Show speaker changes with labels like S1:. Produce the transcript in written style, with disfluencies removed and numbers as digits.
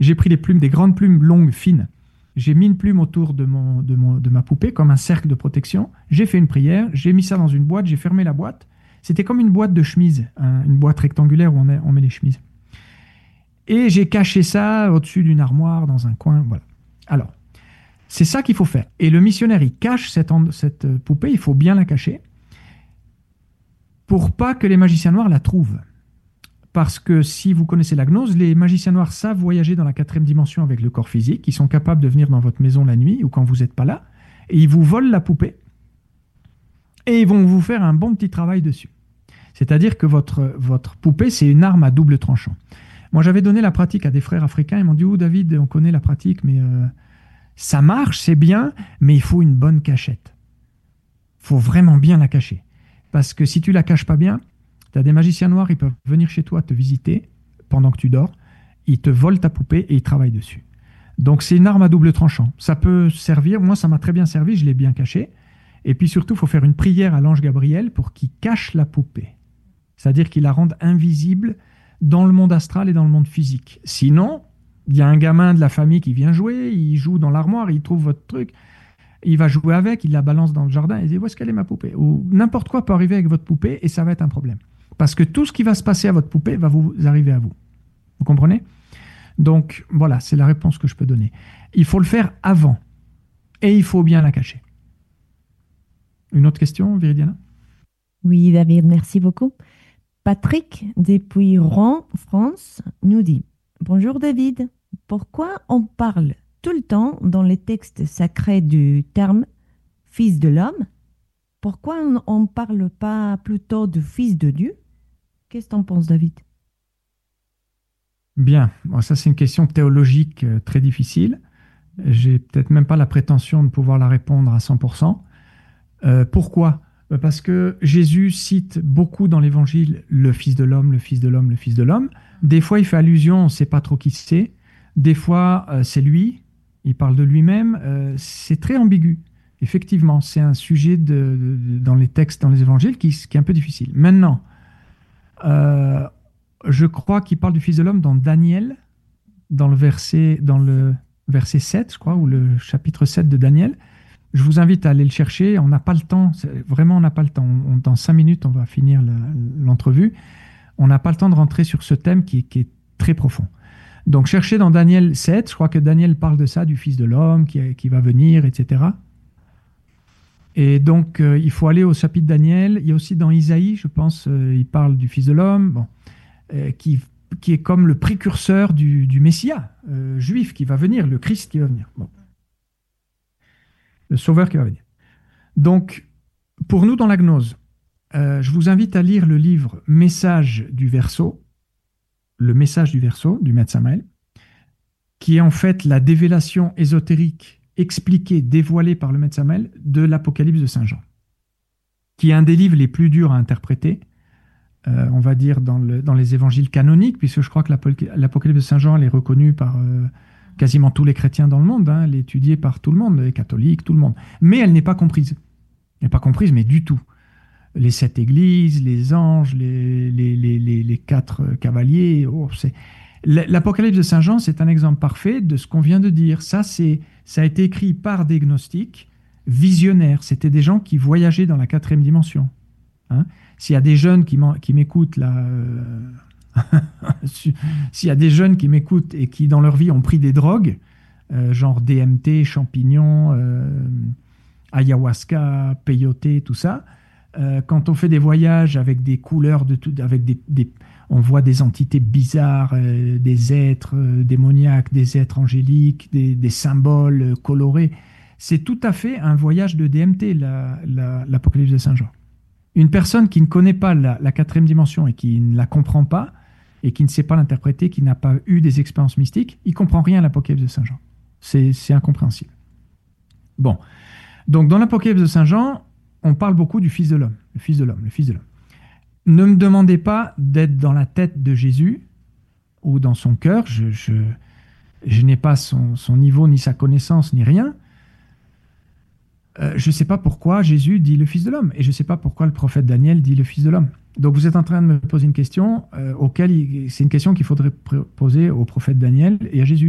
S1: j'ai pris les plumes, des grandes plumes longues, fines. J'ai mis une plume autour de ma poupée, comme un cercle de protection. J'ai fait une prière, j'ai mis ça dans une boîte, j'ai fermé la boîte. C'était comme une boîte de chemise, une boîte rectangulaire où on met les chemises. Et j'ai caché ça au-dessus d'une armoire, dans un coin, voilà. Alors, c'est ça qu'il faut faire. Et le missionnaire, il cache cette poupée, il faut bien la cacher, pour pas que les magiciens noirs la trouvent. Parce que si vous connaissez la gnose, les magiciens noirs savent voyager dans la 4e dimension avec le corps physique. Ils sont capables de venir dans votre maison la nuit ou quand vous n'êtes pas là. Et ils vous volent la poupée. Et ils vont vous faire un bon petit travail dessus. C'est-à-dire que votre poupée, c'est une arme à double tranchant. Moi, j'avais donné la pratique à des frères africains. Ils m'ont dit, oh David, on connaît la pratique, mais ça marche, c'est bien, mais il faut une bonne cachette. Il faut vraiment bien la cacher. Parce que si tu la caches pas bien, tu as des magiciens noirs, ils peuvent venir chez toi te visiter pendant que tu dors, ils te volent ta poupée et ils travaillent dessus. Donc c'est une arme à double tranchant. Ça peut servir, moi ça m'a très bien servi, je l'ai bien caché. Et puis surtout, il faut faire une prière à l'ange Gabriel pour qu'il cache la poupée. C'est-à-dire qu'il la rende invisible dans le monde astral et dans le monde physique. Sinon, il y a un gamin de la famille qui vient jouer, il joue dans l'armoire, il trouve votre truc, il va jouer avec, il la balance dans le jardin, il dit « Où est-ce qu'elle est ma poupée ?» Ou n'importe quoi peut arriver avec votre poupée et ça va être un problème. Parce que tout ce qui va se passer à votre poupée va vous arriver à vous. Vous comprenez? Donc, voilà, c'est la réponse que je peux donner. Il faut le faire avant. Et il faut bien la cacher. Une autre question, Viridiana?
S2: Oui, David, merci beaucoup. Patrick, depuis Rouen, France, nous dit « Bonjour David, pourquoi on parle tout le temps dans les textes sacrés du terme « fils de l'homme » Pourquoi on ne parle pas plutôt de fils de Dieu? Qu'est-ce que tu en penses, David?
S1: Bien, bon, ça c'est une question théologique très difficile. J'ai peut-être même pas la prétention de pouvoir la répondre à 100%. Pourquoi? Parce que Jésus cite beaucoup dans l'Évangile le Fils de l'homme, le Fils de l'homme, le Fils de l'homme. Des fois, il fait allusion, on ne sait pas trop qui c'est. Des fois, c'est lui, il parle de lui-même. C'est très ambigu. Effectivement, c'est un sujet dans les textes, dans les Évangiles, qui est un peu difficile. Maintenant, je crois qu'il parle du Fils de l'homme dans Daniel, dans le verset 7, je crois, ou le chapitre 7 de Daniel. Je vous invite à aller le chercher. On n'a pas le temps. Vraiment, on n'a pas le temps. Dans 5 minutes, on va finir l'entrevue. On n'a pas le temps de rentrer sur ce thème qui est très profond. Donc, cherchez dans Daniel 7. Je crois que Daniel parle de ça, du Fils de l'homme qui va venir, etc. Et donc, il faut aller au chapitre Daniel. Il y a aussi dans Isaïe, je pense, il parle du Fils de l'homme, bon, qui est comme le précurseur du Messia juif qui va venir, le Christ qui va venir. Bon. Le Sauveur qui va venir. Donc, pour nous dans la gnose, je vous invite à lire le livre Message du Verseau, le Message du Verseau du Maître Samael, qui est en fait la dévélation ésotérique expliquée, dévoilée par le Maître Samael de l'Apocalypse de Saint Jean, qui est un des livres les plus durs à interpréter, on va dire dans les évangiles canoniques, puisque je crois que l'Apocalypse de Saint Jean elle est reconnue par quasiment tous les chrétiens dans le monde, hein, elle est étudiée par tout le monde, les catholiques, tout le monde. Mais elle n'est pas comprise. Elle n'est pas comprise, mais du tout. Les 7 églises, les anges, les 4 cavaliers. L'Apocalypse de Saint Jean, c'est un exemple parfait de ce qu'on vient de dire. Ça a été écrit par des gnostiques visionnaires. C'était des gens qui voyageaient dans la 4e dimension. Hein. S'il y a des jeunes qui m'écoutent là... S'il y a des jeunes qui m'écoutent et qui, dans leur vie, ont pris des drogues, genre DMT, champignons, ayahuasca, peyote, tout ça, quand on fait des voyages avec des couleurs, on voit des entités bizarres, des êtres démoniaques, des êtres angéliques, des symboles colorés, c'est tout à fait un voyage de DMT, l'Apocalypse de Saint Jean. Une personne qui ne connaît pas la 4e dimension et qui ne la comprend pas, et qui ne sait pas l'interpréter, qui n'a pas eu des expériences mystiques, il ne comprend rien à l'Apocalypse de Saint Jean. C'est incompréhensible. Bon. Donc, dans l'Apocalypse de Saint Jean, on parle beaucoup du Fils de l'homme. Le Fils de l'homme, le Fils de l'homme. Ne me demandez pas d'être dans la tête de Jésus ou dans son cœur. Je n'ai pas son niveau, ni sa connaissance, ni rien. Je ne sais pas pourquoi Jésus dit le Fils de l'homme. Et je ne sais pas pourquoi le prophète Daniel dit le Fils de l'homme. Donc vous êtes en train de me poser une question c'est une question qu'il faudrait poser au prophète Daniel et à Jésus.